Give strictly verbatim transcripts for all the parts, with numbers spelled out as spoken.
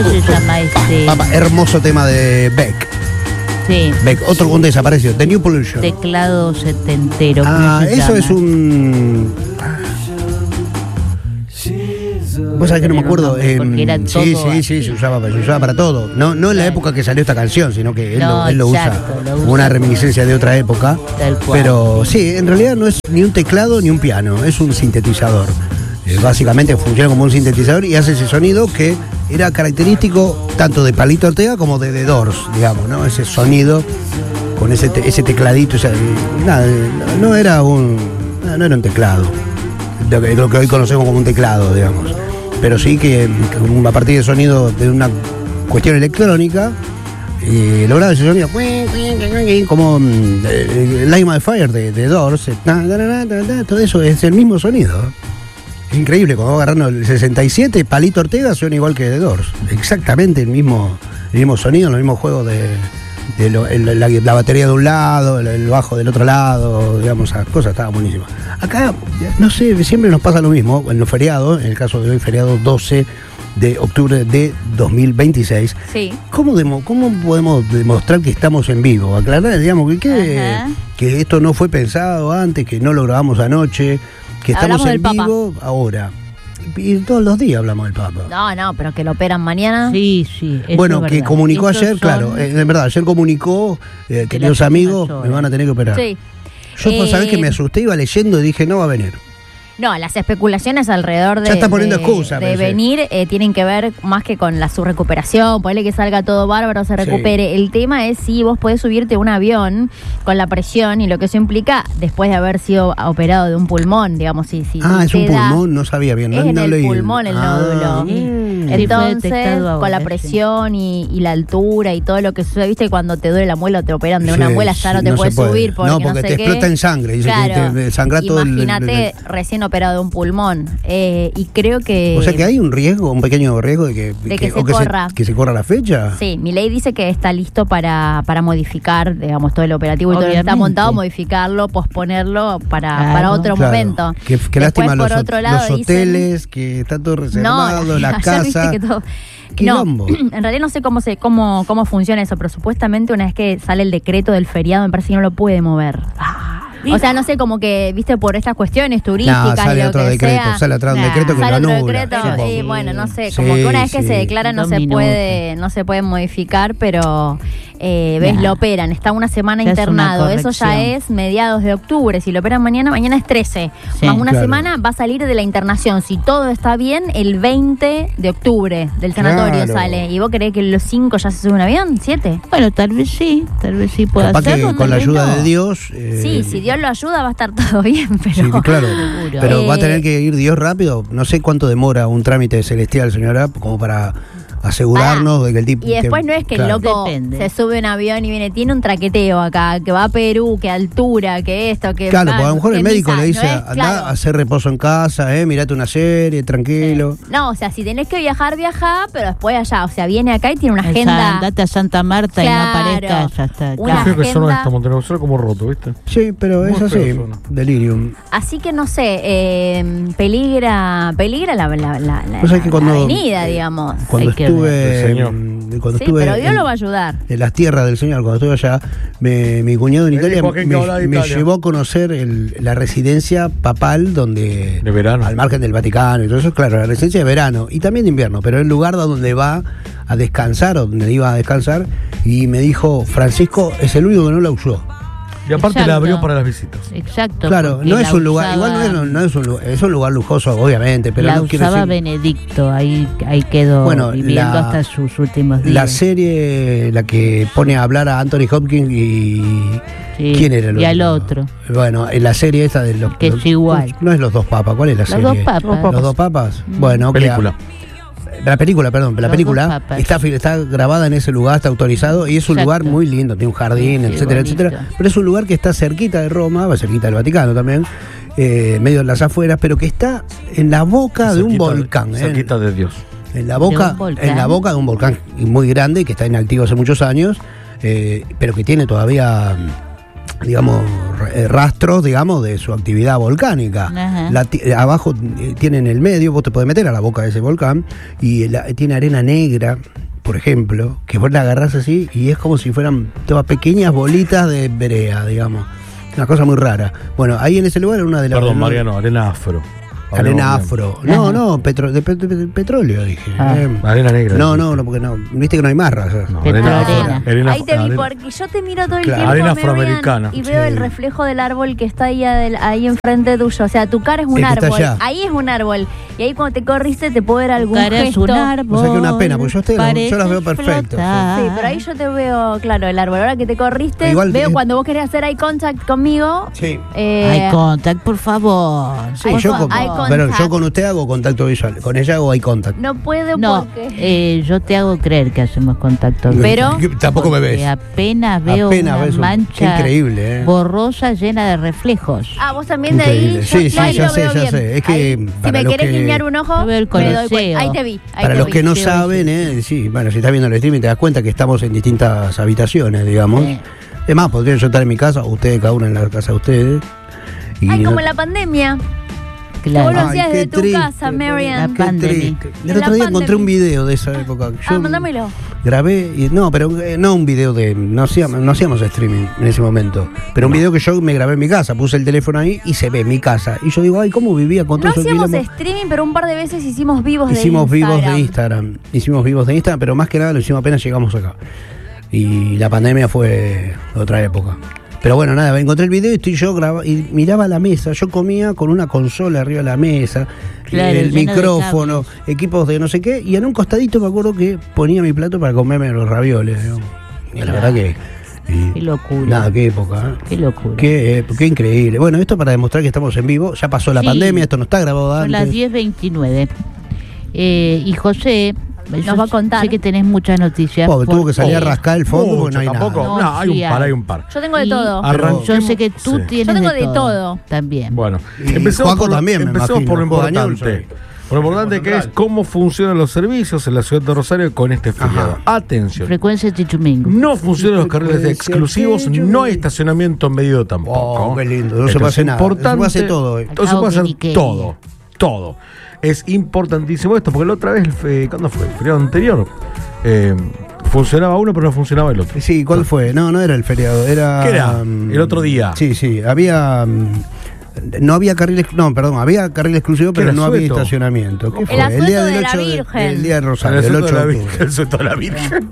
se llama este? Papá, hermoso tema de Beck. Sí. Beck, otro un desapareció. The New Pollution. Teclado setentero. Ah, se eso llama? es un. Vos sabés que no me acuerdo. Porque eh, era sí, todo sí, sí, así. se usaba, se usaba para todo. No, no en la Claro. época que salió esta canción, sino que él, No, lo, él lo exacto, usa lo usa como una como- reminiscencia de otra época. Tal cual. Pero sí, en realidad no es ni un teclado ni un piano, es un sintetizador. Eh, básicamente funciona como un sintetizador y hace ese sonido que era característico tanto de Palito Ortega como de The Doors, digamos, ¿no? Ese sonido con ese, te- ese tecladito, ese- nada, no, no era un no, no era un teclado, lo que, lo que hoy conocemos como un teclado, digamos, pero sí que, que a partir del sonido de una cuestión electrónica eh, lograba ese sonido como mm, eh, Light My Fire de, de Doors, eh, ta, ta, ta, ta, ta, todo eso es el mismo sonido. Es increíble, cuando va agarrando el sesenta y siete, Palito Ortega suena igual que The Doors. Exactamente el mismo, el mismo sonido, los mismos juegos de, de lo- el- la, la batería de un lado, el, el bajo del otro lado, digamos, esas cosas estaban buenísimas. Acá, no sé, siempre nos pasa lo mismo, en los feriados, en el caso de hoy, feriado doce de octubre de dos mil veintiséis. Sí. ¿Cómo, demo- ¿Cómo podemos demostrar que estamos en vivo? Aclarar, digamos, que, que, Ajá. que esto no fue pensado antes, que no lo grabamos anoche, que estamos Hablamos en del Papa. vivo ahora. Y todos los días hablamos del Papa. No, no, pero que lo operan mañana. Sí, sí. eso Bueno, es que verdad. comunicó Esos ayer, son claro, eh, en verdad, ayer comunicó, eh, queridos las amigos, últimas me van a tener que operar. Sí. Yo, vos sabés Eh, que me asusté, iba leyendo y dije, no va a venir. No, las especulaciones alrededor de, Ya está poniendo de- excusa, de pensé. venir eh, tienen que ver más que con la su recuperación, ponele que salga todo bárbaro, se Sí. recupere. El tema es si vos podés subirte a un avión con la presión y lo que eso implica después de haber sido operado de un pulmón, digamos, si, si Ah, si es te un da- pulmón, no sabía bien. Es no, en no el leí. pulmón el Ah, nódulo. mm. Sí, fue Entonces, detectado ahora, con la sí. presión y, y la altura y todo lo que sucede, viste, cuando te duele la muela te operan de una Sí, muela, ya no sí, te no se puedes puede. subir porque No, no, porque sé te qué. explota en sangre, dice que te sangra todo el- Imagínate el- recién operado de un pulmón. Eh, y creo que... O sea que hay un riesgo, un pequeño riesgo de que, De que se o corra. que se corra la fecha. Sí, Milei dice que está listo para, para modificar, digamos, todo el operativo y todo lo que está Obviamente. montado, modificarlo, posponerlo para, Claro. para otro Claro. momento. Qué, qué Después, lástima por los, otro lado, los dicen- hoteles, que está todo No, reservado, las ayer viste casas. que todo- Quilombo. No, en realidad no sé cómo se cómo cómo funciona eso, pero supuestamente una vez que sale el decreto del feriado, me parece que no lo puede mover. O sea, no sé, como que, viste, por estas cuestiones turísticas No, sale y lo otro que decreto, sea. sale atrás un Nah. decreto que Sale lo otro anula. decreto supongo. y bueno, no sé, Sí, como que una vez que sí. se declara no Dos se minutos. puede no se puede modificar, pero eh, ves, Nah. lo operan, está una semana Ya es una internado, eso ya corrección. es mediados de octubre, si lo operan mañana, mañana es trece, Sí. más una Claro. semana va a salir de la internación, si todo está bien, el veinte de octubre del sanatorio Claro. sale, y vos creés que los cinco ya se sube un avión, siete. Bueno, tal vez sí, tal vez sí pueda Capaz hacerlo. que con tal la vez ayuda no. de Dios. eh, Sí, si Dios lo ayuda va a estar todo bien, pero... Sí, claro. Seguro. Pero va a Eh, tener que ir Dios rápido. No sé cuánto demora un trámite celestial, señora, como para asegurarnos Pará. de que el tipo. Y después no es que claro. el loco Depende. se sube a un avión y viene, tiene un traqueteo acá, que va a Perú, que altura, que esto, que... Claro, va, porque a lo mejor que el médico misa, le dice, no es, anda claro. a hacer reposo en casa, eh, mirate una serie, tranquilo. No, o sea, si tenés que viajar, viajá, pero después allá, o sea, viene acá y tiene una O sea, agenda... andate a Santa Marta Claro. y no aparezca, ya está. Una claro. Creo que suena agenda- esto, Montenegro, suena como roto, ¿viste? Sí, pero Muy es así. feo suena. Delirium. Así que no sé, eh, peligra peligra la, la, la, la- Vos sabés que la cuando- avenida, digamos. Cuando Hay que estuve. ver. Señor. mm, Cuando Sí, estuve pero Dios en, lo va a ayudar. en las tierras del Señor, cuando estuve allá, me- mi cuñado en Me Italia dijo que me, hablaba de me Italia. llevó a conocer el- la residencia papal donde. De verano. Al margen del Vaticano y todo eso, claro, la residencia de verano y también de invierno, pero el lugar donde va a descansar o donde iba a descansar, y me dijo, Francisco es el único que no la usó. Y aparte Exacto. la abrió para las visitas. Exacto. Claro, porque no la es un lugar, usaba- igual no es, no es un lugar, es un lugar lujoso, obviamente, pero la no quiero usaba decir. Benedicto, ahí, ahí quedó Bueno, viviendo la- hasta sus últimos días. La serie, la que pone a hablar a Anthony Hopkins y. Sí, ¿Quién era el y otro? al otro. Bueno, en la serie esta de los. Que es los- igual. No es Los Dos Papas, ¿cuál es la Los serie? dos papas. Los Dos Papas. Mm. Bueno, que- Película. La película, perdón, la Los película Dos Papas. está, fi- está grabada en ese lugar, está autorizado y es un Exacto. lugar muy lindo, tiene un jardín, Sí, etcétera, bonito. etcétera. Pero es un lugar que está cerquita de Roma, va cerquita del Vaticano también, eh, medio de las afueras, pero que está en la boca de un Cerquita volcán. eh. Cerquita de Dios. En la boca, un volcán. en la boca de un volcán muy grande que está inactivo hace muchos años, eh, pero que tiene todavía digamos, eh, rastros, digamos, de su actividad volcánica. Ajá. La ti- abajo eh, tiene en el medio, vos te podés meter a la boca de ese volcán, y la- tiene arena negra, por ejemplo, que vos la agarrás así y es como si fueran todas pequeñas bolitas de brea, digamos. Una cosa muy rara. Bueno, ahí en ese lugar era una de las... Perdón, Mariano, arena afro. Arena Hablemos afro. Ajá. No, no, petro- de, pe- de petróleo, dije. Ah. Eh, bien. Arena negra. no, no, no, porque no. Viste que no hay más razas. No, Petrolera. afro. Arena- Ahí te vi, arena- porque yo te miro todo el Claro. tiempo, Arena Marian, afroamericana. y veo Sí. el reflejo del árbol que está ahí, adel- ahí enfrente tuyo. O sea, tu cara es un El que está árbol. allá. Ahí es un árbol. Y ahí cuando te corriste te puedo ver algún Cara es gesto. un árbol. O sea que una pena, porque yo a ustedes las- yo parece las veo perfecto, flotar. Sí, pero ahí yo te veo, claro, el árbol. Ahora que te corriste, Igual veo que- cuando vos querés hacer eye contact conmigo. Sí. eh, Eye contact, por favor. Sí, Eye yo con- con, eye pero contact. yo con usted hago contacto visual. Con ella hago eye contact. no puedo No, porque... eh, yo te hago creer que hacemos contacto. Pero- Tampoco me porque ves. apenas veo Apenas una ves un- mancha qué increíble, ¿eh? borrosa llena de reflejos. Ah, vos también de ahí. Increíble. Yo, Sí, sí, ahí ya lo sé, veo ya bien. sé. Es que Ahí, si para me los querés que- guiñar un ojo, Yo veo el me doy Coloseo. cuenta. Ahí te vi. Ahí Para te los vi. que no Sí, saben, sí. eh, sí, bueno, si estás viendo el streaming te das cuenta que estamos en distintas habitaciones, digamos. Sí. Es más, podría yo estar en mi casa, ustedes cada uno en la casa de ustedes. Y Ay, como no- en la pandemia. Claro. Vos lo Ay, hacías qué desde tu triste, casa, Marian. qué pandemia. triste. En El la otro día encontré pandemia. un video de esa época. Ah, mándamelo. Grabé, y, no, pero eh, no un video de. No hacíamos, no hacíamos streaming en ese momento. Pero un video que yo me grabé en mi casa. Puse el teléfono ahí y se ve mi casa. Y yo digo, ay, ¿cómo vivía con No todo ese hacíamos quilombo? streaming, pero un par de veces hicimos vivos de Hicimos Instagram. vivos de Instagram. Hicimos vivos de Instagram, pero más que nada lo hicimos apenas llegamos acá. Y la pandemia fue otra época. Pero bueno, nada, encontré el video y estoy yo grabando y miraba la mesa. Yo comía con una consola arriba de la mesa, Claro, el lleno de micrófono, equipos de no sé qué. Y en un costadito me acuerdo que ponía mi plato para comerme los ravioles. ¿no? Y la verdad que. y- Qué locura. Nada, qué época. ¿eh? Qué locura. Qué, eh, qué increíble. Bueno, esto para demostrar que estamos en vivo. Ya pasó la Sí. pandemia, esto no está grabado Son las antes. diez veintinueve. Eh, y José, yo va a contar. sé que tenés muchas noticias. Pobre, tuvo que salir a porque- rascar el fondo porque Mucho, no hay tampoco. nada. No, hay un sí par, hay. hay un par. Yo tengo de Y- todo. Arranquemos. Yo sé que tú Sí. tienes Yo tengo de, de todo. todo. También. Bueno, Y empecemos Juaco por lo, también, me empecemos imagino, por lo Juaco Dañón, importante. sí. Por lo importante que es cómo funcionan los servicios en la ciudad de Rosario con este feriado. Atención. Frecuencia Tichumingo. No funcionan los carriles Frecuencia exclusivos, que yo no hay vi. estacionamiento medido tampoco. Oh, qué lindo, no se Esto puede es hacer nada, se importante. puede hacer todo, eh. Todo se puede hacer Dominiqueña. todo, todo. Es importantísimo esto, porque la otra vez, el fe- ¿cuándo fue? El feriado anterior, eh, funcionaba uno, pero no funcionaba el otro. Sí, ¿cuál fue? No, no era el feriado, era... ¿Qué era? mm, El otro día. Sí, sí, había... mm, no había carril, no, perdón, había carril exclusivo, ¿Qué pero era, no había asueto? estacionamiento. ¿Qué El fue? asueto día de del la ocho de- Virgen. el día de Rosario, El el asueto de ocho la de Virgen. octubre. El asueto de la Virgen.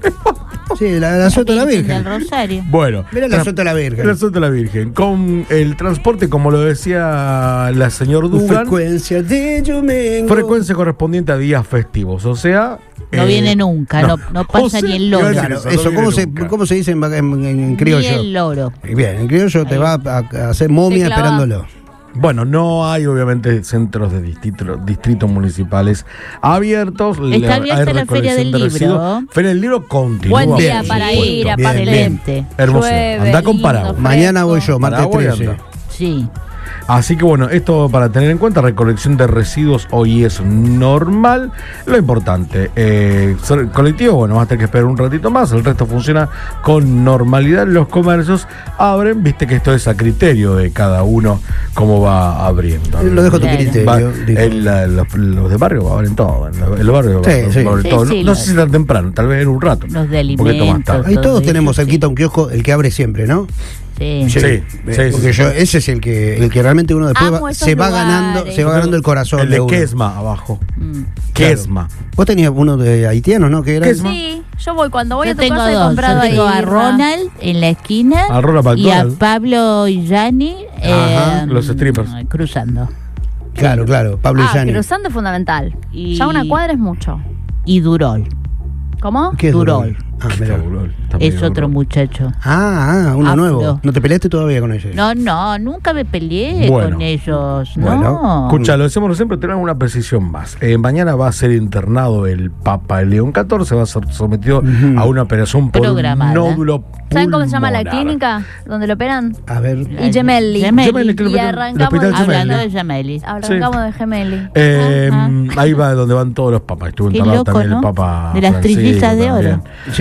Sí, la, el asueto de la Virgen. Del Rosario. Bueno. Mira el asueto de la Virgen. El asueto de la Virgen. Con el transporte, como lo decía la señor Dugan, Frecuencia de Domingo. frecuencia correspondiente a días festivos. O sea. No eh, viene nunca, no, no pasa José, ni el iba a loro. decir Claro, eso, eso, no ¿cómo, viene se, nunca. ¿cómo se dice en, en- en Ni criollo? el loro. Bien, en criollo te Ahí. va a, a hacer momia Te clava. esperándolo. Bueno, no hay obviamente centros de distrito- distritos municipales abiertos. Está abierta hay la Feria del recolección de Libro. residuos. Feria del Libro continúa. Buen día Bien, para sí, ir, bien, aparte. bien. Excelente. Hermoso. Llueve, Anda con lindo, paraguas. fresco. Mañana voy yo, martes Paraguay trece. anda. Sí. Así que bueno, esto para tener en cuenta, recolección de residuos hoy es normal. Lo importante, eh, ser colectivo, bueno, vas a tener que esperar un ratito más, el resto funciona con normalidad. Los comercios abren, viste que esto es a criterio de cada uno cómo va abriendo. Lo dejo a tu Claro. criterio. Va- digo. el- la- los, los de barrio abren todo, en la- en los barrios Sí, abren, sí. abren Sí, todo. sí, no los- sé si tan temprano, tal vez en un rato. Los de un poquito más alimentos. tarde. Ahí todo todos eso, tenemos sí. cerquita un kiosco, el que abre siempre, ¿no? Sí. Sí, Eh, sí, sí, porque sí. yo, ese es el que el que realmente uno después Amo va- esos se va lugares. ganando, se va ganando el corazón El de uno. Quesma abajo. Mm. Quesma. Vos tenías uno de haitianos, ¿no? Que era Quesma. Sí, yo voy cuando voy Yo a tu tengo casa he dos. comprado Yo ahí. tengo a birra. Ronald en la esquina A Ronald y a McDonald. Pablo y Gianni Ajá, eh, los strippers. cruzando. Claro, claro, Pablo Ah, y Gianni. cruzando es fundamental. Y- Ya una cuadra es mucho. Y Durol. ¿Cómo? ¿Qué es Durol. Durol? Ah, mirá. Está Es medio otro duro. muchacho. Ah, ah, uno Afro. nuevo. ¿No te peleaste todavía con ellos? No, no, nunca me peleé Bueno. con ellos. Bueno. No. Escucha, lo decimos siempre, tenemos una precisión más. Eh, mañana va a ser internado el Papa León catorce, va a ser sometido Ujú. a una operación por Programada. un nódulo ¿Saben cómo se llama la pulmonar. clínica donde lo operan? A ver. Y Gemelli. Gemelli. Gemelli, que lo Y meten- el arrancamos hospital hablando Hablando Gemelli. de Gemelli. Arrancamos de Gemelli. Eh, Ajá. ahí va donde van todos los papas. Estuvo Qué enterrado loco, también ¿no? el Papa De las Francisco trillizas de también. oro. Sí,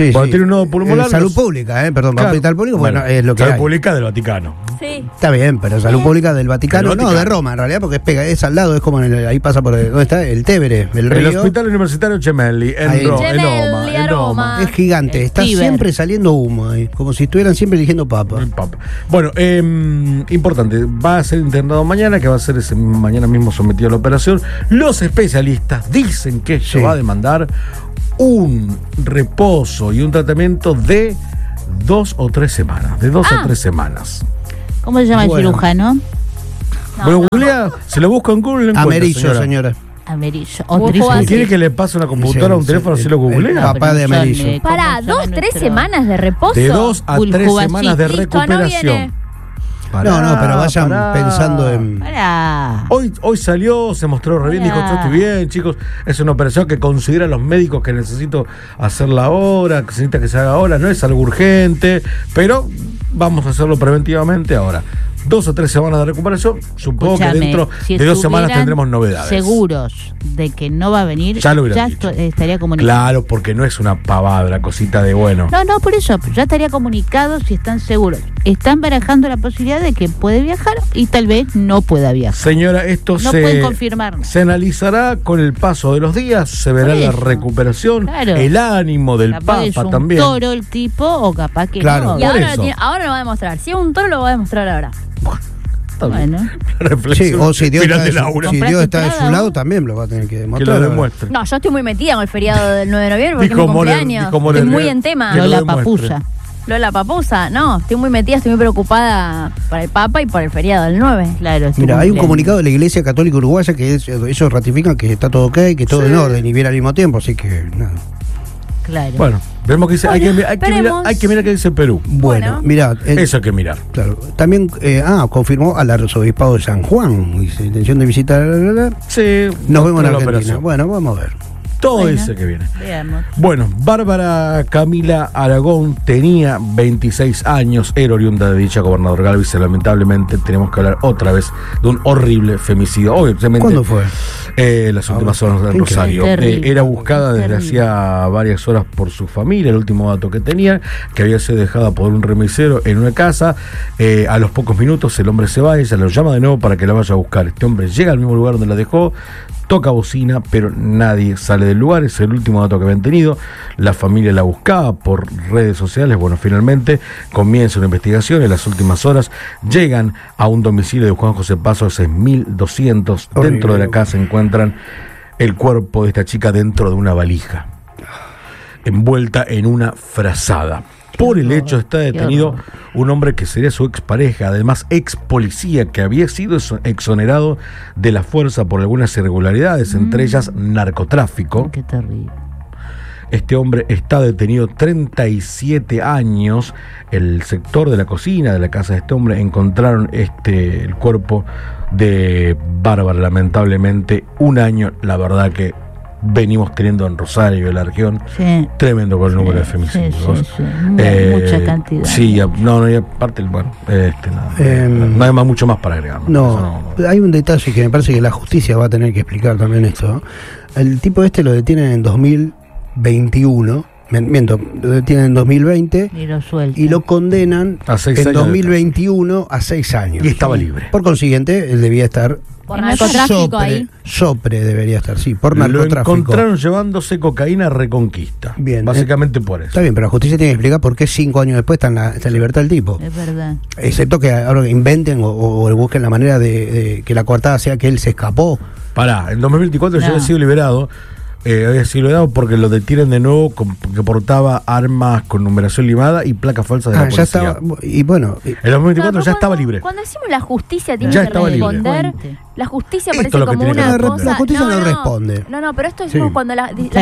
Sí, Cuando sí. tiene un nodo pulmonar. Eh, salud los- pública, ¿eh? Perdón, Claro. hospital público, bueno, Bueno, es lo que Salud hay. pública del Vaticano. Sí. Está bien, pero salud pública del Vaticano, Del no, de Vaticano. Roma en realidad, porque es, pega, es al lado, es como en el- ahí pasa por el, ¿dónde está? El Tévere, el río. El Hospital Universitario Gemelli, en, Ahí. Ro- en Gemelli, Roma. En a Roma. Roma. Es gigante, El está Tíber. siempre saliendo humo ahí, como si estuvieran siempre eligiendo papa. El Papa. Bueno, eh, importante, va a ser internado mañana, que va a ser ese mañana mismo sometido a la operación. Los especialistas dicen que esto Sí. va a demandar un reposo y un tratamiento de dos o tres semanas. De dos Ah. a tres semanas. ¿Cómo se llama Bueno. el cirujano? No, bueno, no. googlea, se lo busca en Google y lo encuentra, Amerizo, señora. señora. Amerizo. Vos Otris- jugás- ¿Quiere que le pase una computadora a un Sí, teléfono sí, si lo el- googlea? el papá de No, pero Amerizo. son, eh, Para, ¿cómo se dos, llama tres nuestro- semanas de reposo. De dos a tres Buljubací. semanas de Listo, no recuperación. viene. Pará, No, no, pero vayan pará. pensando en. Pará. Hoy, hoy salió, se mostró re bien, dijo, yo estoy bien, chicos, es una operación que consideran los médicos que necesito hacerla ahora, que se necesita que se haga ahora, no es algo urgente, pero vamos a hacerlo preventivamente ahora. Dos o tres semanas de recuperación, supongo que Escúchame, dentro si de dos semanas estuvieran tendremos novedades. seguros de que no va a venir, Ya lo hubieran esto- dicho. estaría comunicado. Claro, porque no es una pavada, la cosita de bueno. No, no, por eso, ya estaría comunicado si están seguros. Están barajando la posibilidad de que puede viajar y tal vez no pueda viajar. Señora, esto No se, pueden confirmarlo. se analizará con el paso de los días, se verá Por la eso. recuperación, Claro. el ánimo del Capaz es Papa un también. toro el tipo o capaz que Claro. no. Y ahora eso. lo, tiene- ahora lo va a demostrar. Si es un toro, lo va a demostrar ahora. Está bien. Bueno. Reflexión Sí, o si Dios, final está de de, su, Laura. si ¿Compraste Dios está de entrada, su lado, vos? también lo va a tener que Que demostrar. lo demuestre. No, yo estoy muy metida con el feriado del nueve de noviembre porque Dijo es mi Moller- cumpleaños. dijo Moller- Estoy muy en tema. que lo Lola demuestre. Papusa. Lo de la papusa, no, estoy muy metida, estoy muy preocupada para el Papa y por el feriado del nueve. Claro, es tu Mira, hay un cumpleaños. comunicado de la Iglesia Católica Uruguaya que es- ellos ratifican que está todo ok, que todo en orden y bien al mismo tiempo, así que nada. Claro. Bueno, veremos qué dice. Hay que, mi- hay, que mirar, esperemos. hay que mirar qué dice Perú. Bueno, Bueno. mira, el- Eso hay que mirar. claro, también eh, ah, confirmó al arzobispado de San Juan, dice, intención de visitar. la, la, la. Sí, Nos vemos en la Argentina. operación. Bueno, vamos a ver. Todo Bueno. dice que viene. Veamos. Bueno, Bárbara Camila Aragón tenía veintiséis años, era oriunda de dicha, Gobernador Galvis, y lamentablemente tenemos que hablar otra vez de un horrible femicidio. Obviamente, ¿Cuándo fue? Eh, las últimas horas Qué en Rosario. increíble. Eh, era buscada desde Terrible. hacía varias horas por su familia, el último dato que tenía, que había sido dejada por un remisero en una casa. Eh, a los pocos minutos el hombre se va, ella lo llama de nuevo para que la vaya a buscar. Este hombre llega al mismo lugar donde la dejó, toca bocina, pero nadie sale del lugar. Es el último dato que habían tenido. La familia la buscaba por redes sociales. Bueno, finalmente comienza una investigación. En las últimas horas llegan a un domicilio de Juan José Paso, seis mil doscientos. Horrible. Dentro de la casa encuentran el cuerpo de esta chica dentro de una valija, envuelta en una frazada. Por el hecho está detenido horror. un hombre que sería su expareja, además ex policía, que había sido exo- exonerado de la fuerza por algunas irregularidades, entre ellas narcotráfico. Qué terrible. Este hombre está detenido treinta y siete años. El sector de la cocina de la casa de este hombre encontraron este el cuerpo de Bárbara, lamentablemente un año, la verdad que venimos teniendo en Rosario y la región. Sí. Tremendo con el número de Sí, femicidios. sí, sí. Mu- mucha cantidad. Sí, ya- no, no, y aparte, bueno, este, nada, Em, no hay más, mucho más para agregar. No, Eso hay un detalle que me parece que la justicia va a tener que explicar también esto. ¿no? El tipo este lo detienen en dos mil veintiuno, men- miento, lo detienen en dos mil veinte Y lo suelta. y lo condenan A seis en años de dos mil veintiuno a seis años. Y estaba libre. Por consiguiente, él debía estar Por narcotráfico sopre, ahí. sopre debería estar, sí, por Lo narcotráfico. encontraron llevándose cocaína a Reconquista. Bien, Básicamente por eso. Está bien, pero la justicia tiene que explicar por qué cinco años después está en, la, está en libertad el tipo. Es verdad. Excepto que ahora inventen o, o busquen la manera de, de que la coartada sea que él se escapó. Pará, en dos mil veinticuatro ya No. había sido liberado. Eh, había sido liberado porque lo detienen de nuevo con, que portaba armas con numeración limada y placas falsas de Ah, la ya policía. estaba. Y bueno, y- En dos mil veinticuatro Claro, ya pero estaba cuando- libre. Cuando decimos la justicia tiene Ya que estaba libre. responder, Cuente. la justicia Esto parece es lo que como tiene que una responder. cosa. La justicia no responde. No, no, pero esto es Sí. como cuando la, la